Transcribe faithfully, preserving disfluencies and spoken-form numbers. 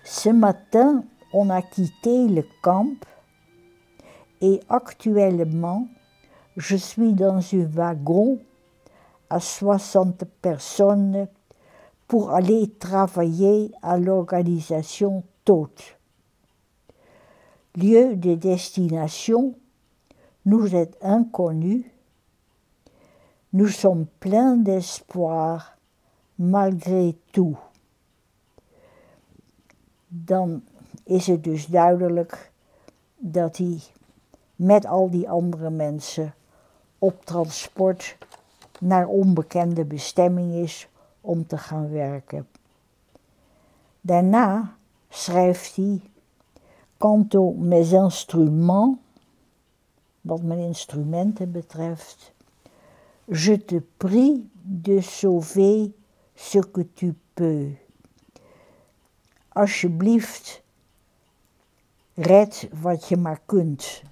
Ce matin, on a quitté le camp et actuellement, je suis dans un wagon à soixante personnes pour aller travailler à l'organisation T O T. Lieu de destination nous est inconnu. Nous sommes pleins d'espoir, malgré tout. Dan is het dus duidelijk dat hij met al die andere mensen op transport naar onbekende bestemming is om te gaan werken. Daarna schrijft hij: Quant aux mes instruments, wat mijn instrumenten betreft, je te prie de sauver ce que tu peux. Alsjeblieft, red wat je maar kunt.